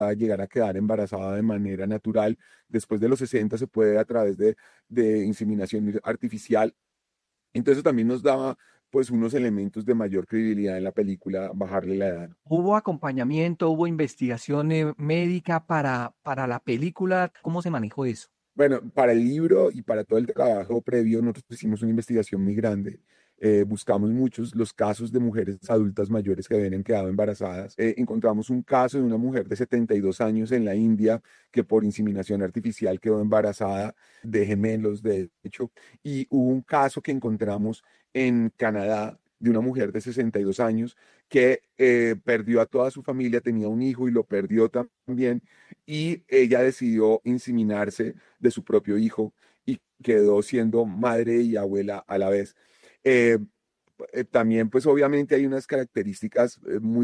llegar a quedar embarazada de manera natural. Después de los 60 se puede a través de inseminación artificial. Entonces eso también nos daba pues unos elementos de mayor credibilidad en la película, bajarle la edad. ¿Hubo acompañamiento, hubo investigación médica para la película? ¿Cómo se manejó eso? Bueno, para el libro y para todo el trabajo previo, nosotros hicimos una investigación muy grande. Buscamos muchos los casos de mujeres adultas mayores que habían quedado embarazadas. Encontramos un caso de una mujer de 72 años en la India que por inseminación artificial quedó embarazada de gemelos, de hecho. Y hubo un caso que encontramos en Canadá de una mujer de 62 años que perdió a toda su familia, tenía un hijo y lo perdió también. Y ella decidió inseminarse de su propio hijo y quedó siendo madre y abuela a la vez. Eh, También, pues obviamente hay unas características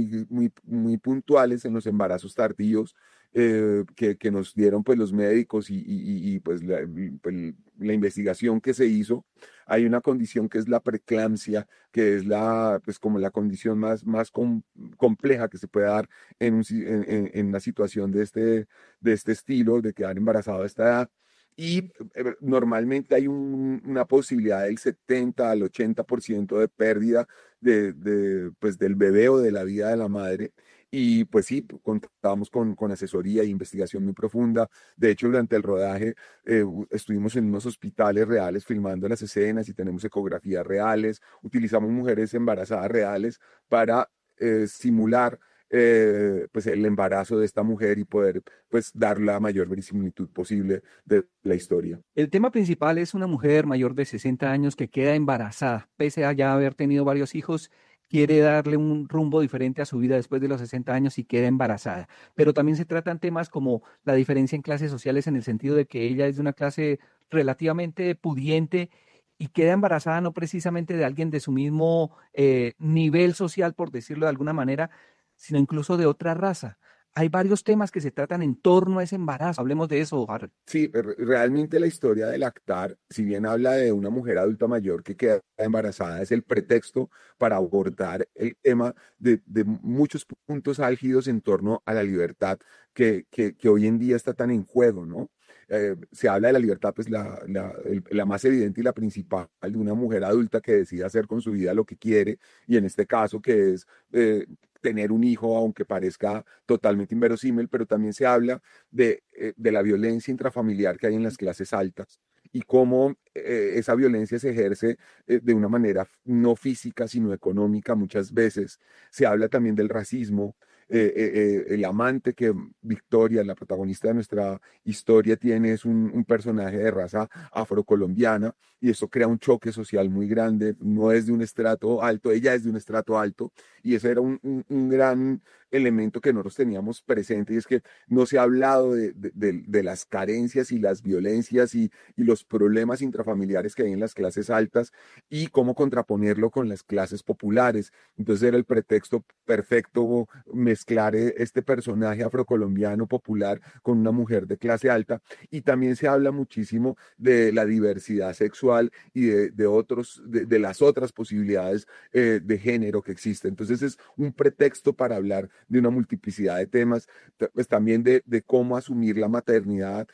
muy puntuales en los embarazos tardíos que nos dieron pues los médicos pues la investigación que se hizo. Hay una condición que es la preeclampsia, que es pues como la condición más compleja que se puede dar en una situación de este estilo, de quedar embarazado a esta edad. Y normalmente hay una posibilidad del 70 al 80% de pérdida pues, del bebé o de la vida de la madre. Y pues sí, contábamos con asesoría e investigación muy profunda. De hecho, durante el rodaje estuvimos en unos hospitales reales filmando las escenas y tenemos ecografías reales. Utilizamos mujeres embarazadas reales para simular pues el embarazo de esta mujer y poder pues dar la mayor verisimilitud posible de la historia. El tema principal es una mujer mayor de 60 años que queda embarazada, pese a ya haber tenido varios hijos, quiere darle un rumbo diferente a su vida después de los 60 años y queda embarazada. Pero también se tratan temas como la diferencia en clases sociales en el sentido de que ella es de una clase relativamente pudiente y queda embarazada no precisamente de alguien de su mismo nivel social, por decirlo de alguna manera, sino incluso de otra raza. Hay varios temas que se tratan en torno a ese embarazo. Hablemos de eso, Harold. Sí, realmente la historia del lactar, si bien habla de una mujer adulta mayor que queda embarazada, es el pretexto para abordar el tema de muchos puntos álgidos en torno a la libertad que hoy en día está tan en juego, ¿no? Se habla de la libertad, pues la más evidente y la principal de una mujer adulta que decide hacer con su vida lo que quiere, y en este caso que es tener un hijo, aunque parezca totalmente inverosímil, pero también se habla de la violencia intrafamiliar que hay en las clases altas y cómo esa violencia se ejerce de una manera no física, sino económica muchas veces. Se habla también del racismo. El amante que Victoria, la protagonista de nuestra historia, tiene es un personaje de raza afrocolombiana y eso crea un choque social muy grande. No es de un estrato alto, ella es de un estrato alto y ese era un gran elemento que nosotros teníamos presente y es que no se ha hablado de las carencias y las violencias y los problemas intrafamiliares que hay en las clases altas y cómo contraponerlo con las clases populares. Entonces era el pretexto perfecto mezclar este personaje afrocolombiano popular con una mujer de clase alta. Y también se habla muchísimo de la diversidad sexual y de las otras posibilidades de género que existen. Entonces es un pretexto para hablar de una multiplicidad de temas, pues también de cómo asumir la maternidad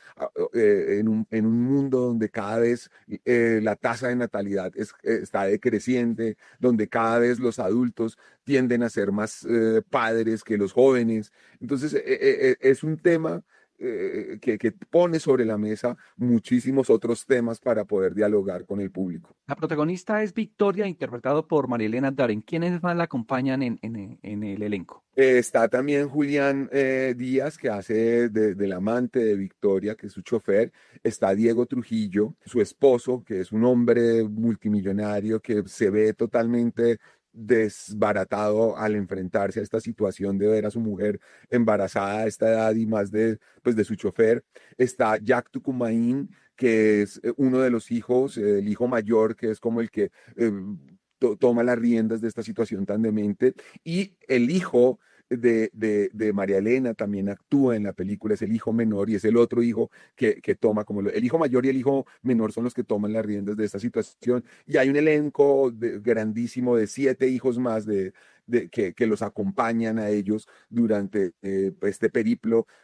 en un mundo donde cada vez la tasa de natalidad está decreciente, donde cada vez los adultos tienden a ser más padres que los jóvenes. Entonces, es un tema que pone sobre la mesa muchísimos otros temas para poder dialogar con el público. La protagonista es Victoria, interpretado por Marielena Darren. ¿Quiénes más la acompañan en el elenco? Está también Julián Díaz, que hace del amante de Victoria, que es su chofer. Está Diego Trujillo, su esposo, que es un hombre multimillonario que se ve totalmente desbaratado al enfrentarse a esta situación de ver a su mujer embarazada a esta edad y más pues de su chofer. Está Jack Tucumaín, que es uno de los hijos, el hijo mayor, que es como el que toma las riendas de esta situación tan demente. Y el hijo de María Elena también actúa en la película, es el hijo menor y es el otro hijo que toma el hijo mayor y el hijo menor son los que toman las riendas de esta situación. Y hay un elenco grandísimo de 7 hijos más que los acompañan a ellos durante este periplo